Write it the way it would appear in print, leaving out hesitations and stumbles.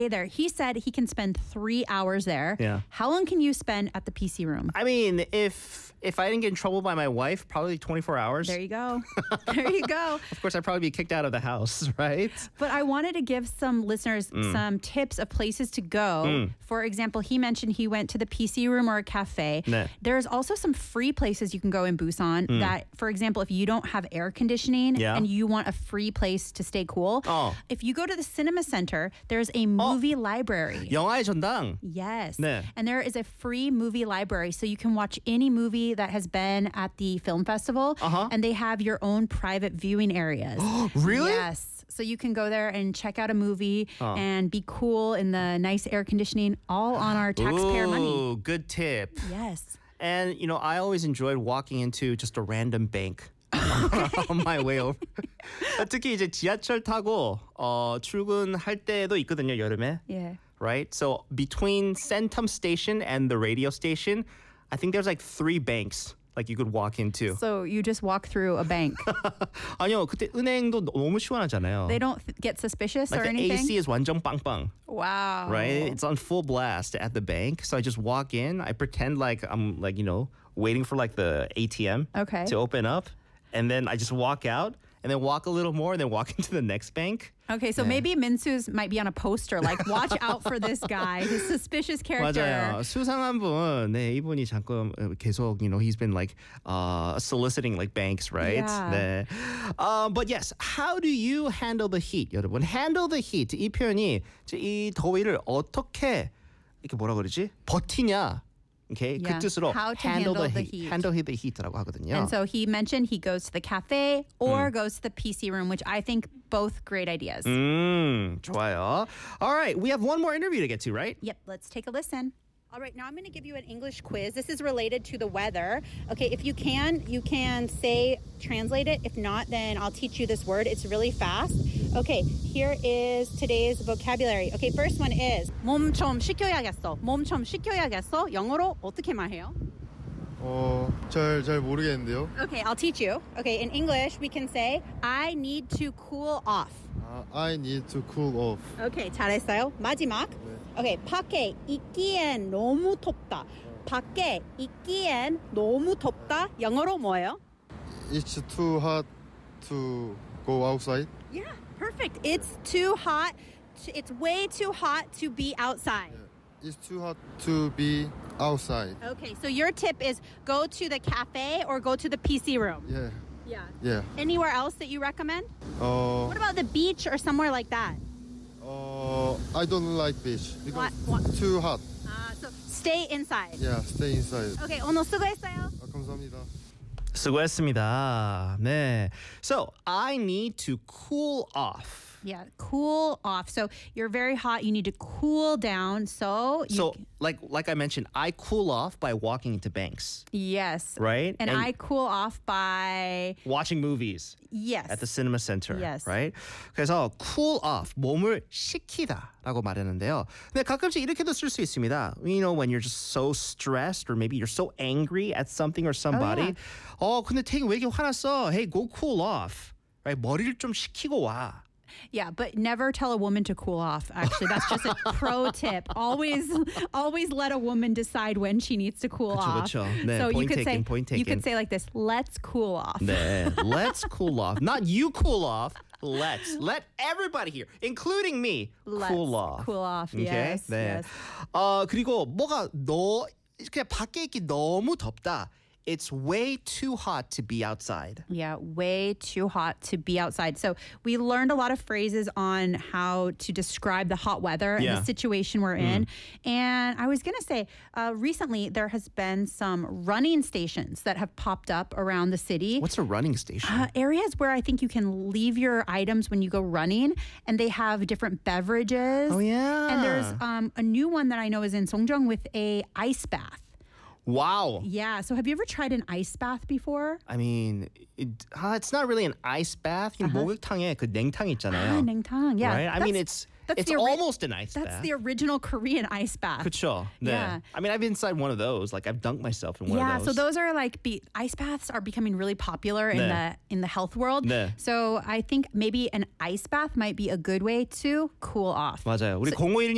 there. He said he can spend 3 hours there. Yeah. How long can you spend at the PC room? I mean, if I didn't get in trouble by my wife, probably 24 hours. There you go. There you go. Of course, I'd probably be kicked out of the house, right? But I wanted to give some listeners some tips of places to go. For example, he mentioned he went to the PC room or a cafe. 네. There's also some free places you can go in Busan that, for example, if you don't have air conditioning Yeah. and you want a free place to stay cool, if you go to the cinema center, there's a movie library. 영화의 전당. Yes. 네. And there is a free movie library. So you can watch any movie that has been at the film festival. And they have your own private viewing areas. Really? Yes. So you can go there and check out a movie and be cool in the nice air conditioning, all on our taxpayer money. Ooh, good tip. Yes. And, I always enjoyed walking into just a random bank on my way over. 특히 이제 지하철 타고 출근할 때도 있거든요, 여름에. Yeah. Right? So between Centum Station and the radio station, I think there's like 3 banks like you could walk into. So you just walk through a bank. 아니요, 그때 은행도 너무 시원하잖아요. They don't get suspicious like or the anything? AC is 완전 빵빵. Wow. Right? It's on full blast at the bank. So I just walk in. I pretend like I'm waiting for like the ATM to open up. And then I just walk out and then walk a little more and then walk into the next bank. Okay, so maybe Minsu's might be on a poster like watch out for this guy, his suspicious character. 맞아요. 수상한 분. 네, 이분이 잠깐 계속, he's been like soliciting like banks, right? Yeah. 네. But yes, how do you handle the heat, 여러분? Handle the heat. 이 표현이 이 더위를 어떻게 이렇게 뭐라 그러지? 버티냐? Okay, Yeah. 그 뜻으로 How to handle the heat. heat. Handle the heat라고 하거든요. And so he mentioned he goes to the cafe or goes to the PC room, which I think both great ideas. 좋아요. All right, we have one more interview to get to, right? Yep, let's take a listen. All right, now I'm going to give you an English quiz. This is related to the weather. Okay, if you can say, translate it. If not, then I'll teach you this word. It's really fast. Okay, here is today's vocabulary. Okay, first one is 몸 좀 식혀야겠어. 몸 좀 식혀야겠어. 영어로 어떻게 말해요? 잘 모르겠는데요. Okay, I'll teach you. Okay, in English, we can say, I need to cool off. I need to cool off. Okay, 잘했어요. 마지막. Okay, 밖에 있기엔 너무 덥다. 밖에 있기엔 너무 덥다. 영어로 뭐예요? It's too hot to go outside. Yeah, perfect. It's too hot. It's way too hot to be outside. It's too hot to be outside. Okay, so your tip is go to the cafe or go to the PC room. Yeah. Anywhere else that you recommend? What What about the beach or somewhere like that? I don't like beach because What? too hot. So stay inside. Yeah, stay inside. Okay, 오늘 수고했어요. 감사합니다. 수고했습니다. 네. So, I need to cool off. Yeah, cool off. So you're very hot. You need to cool down. So like I mentioned, I cool off by walking into banks, yes, right? And I cool off by watching movies yes at the cinema center, Yes. right? 그래서 cool off, 몸을 식히다라고 말하는데요. 근데 가끔씩 이렇게도 쓸 수 있습니다. When you're just so stressed or maybe you're so angry at something or somebody. 근데 태기 왜 이렇게 화났어? Hey, go cool off. Right? 머리를 좀 식히고 와. Yeah, but never tell a woman to cool off. Actually, that's just a pro tip. Always let a woman decide when she needs to cool off. 그쵸. 네, So you point you taken. could say like this: Let's cool off. 네, let's cool off. Not you cool off. Let's let everybody here, including me, cool off. Cool off. Okay? Yes. 네. Yes. 그리고 그냥 밖에 있기 너무 덥다. It's way too hot to be outside. Yeah, way too hot to be outside. So we learned a lot of phrases on how to describe the hot weather and the situation we're in. And I was going to say, recently there has been some running stations that have popped up around the city. What's a running station? Areas where I think you can leave your items when you go running, and they have different beverages. Oh, yeah. And there's a new one that I know is in Songjeong with a ice bath. Wow. Yeah. So have you ever tried an ice bath before? I mean, it's not really an ice bath. 목욕탕에 그 냉탕 있잖아요. 냉탕. Yeah. Right? I mean, it's almost an ice bath. That's the original Korean ice bath. 그쵸. 네. Yeah. I mean, I've been inside one of those. Like, I've dunked myself in one of those. Yeah, so those are like ice baths are becoming really popular in the health world. 네. So I think maybe an ice bath might be a good way to cool off. 맞아요. 우리 051님